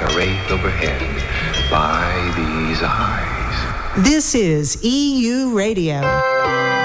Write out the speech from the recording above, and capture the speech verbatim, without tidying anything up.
a wraith overhead by these eyes. This is E U Radio.